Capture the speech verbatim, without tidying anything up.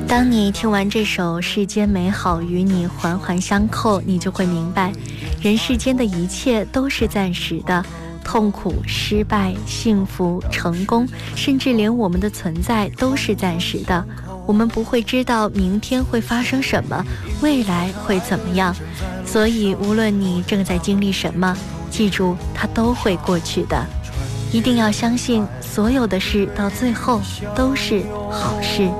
当你听完这首《世间美好与你环环相扣》，你就会明白，人世间的一切都是暂时的，痛苦、失败、幸福、成功，甚至连我们的存在都是暂时的。我们不会知道明天会发生什么，未来会怎么样，所以无论你正在经历什么，记住，它都会过去的。一定要相信，所有的事到最后都是好事。